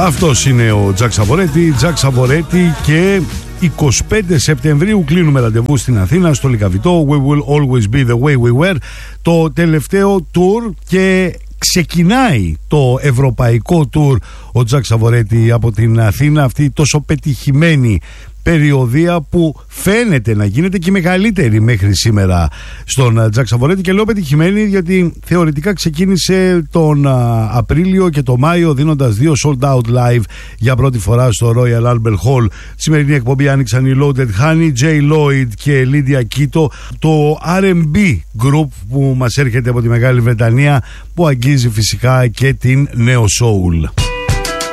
Αυτός είναι ο Jack Savoretti και 25 Σεπτεμβρίου κλείνουμε ραντεβού στην Αθήνα στο Λυκαβητό. We will always be the way we were. Το τελευταίο tour και ξεκινάει το ευρωπαϊκό tour ο Jack Savoretti από την Αθήνα, αυτή τόσο πετυχημένη περιοδία που φαίνεται να γίνεται και μεγαλύτερη μέχρι σήμερα στον Jack Savoretti. Και λέω πετυχημένη γιατί θεωρητικά ξεκίνησε τον Απρίλιο και τον Μάιο δίνοντας 2 sold out live για πρώτη φορά στο Royal Albert Hall. Τη σημερινή εκπομπή άνοιξαν οι Loaded Honey, Jay Lloyd και Lydia Kito, το R&B group που μας έρχεται από τη Μεγάλη Βρετανία, που αγγίζει φυσικά και την Neo Soul.